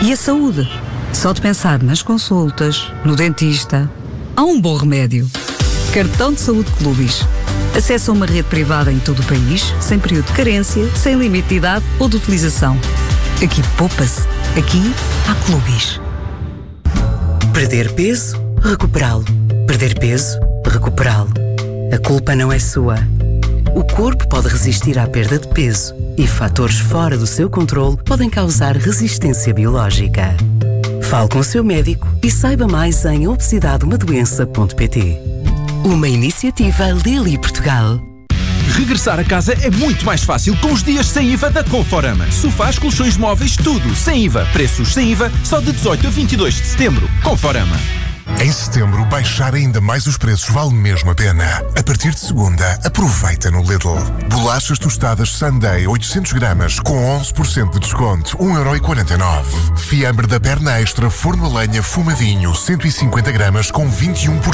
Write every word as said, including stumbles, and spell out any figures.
E a saúde? Só de pensar nas consultas, no dentista, há um bom remédio. Cartão de Saúde Clubis. Acesse a uma rede privada em todo o país, sem período de carência, sem limite de idade ou de utilização. Aqui poupa-se. Aqui há Clubis. Perder peso, recuperá-lo. Perder peso, recuperá-lo. A culpa não é sua. O corpo pode resistir à perda de peso e fatores fora do seu controle podem causar resistência biológica. Fale com o seu médico e saiba mais em obesidade uma doença ponto pt. Uma iniciativa Lilly Portugal. Regressar a casa é muito mais fácil com os dias sem I V A da Conforama. Sofás, colchões móveis, tudo sem I V A. Preços sem I V A só de dezoito a vinte e dois de setembro. Conforama. Em setembro, baixar ainda mais os preços vale mesmo a pena. A partir de segunda, aproveita no Lidl. Bolachas tostadas Sunday oitocentos gramas com onze por cento de desconto, um euro e quarenta e nove centavos. Fiambre da perna extra forno a lenha fumadinho cento e cinquenta gramas com vinte e um por cento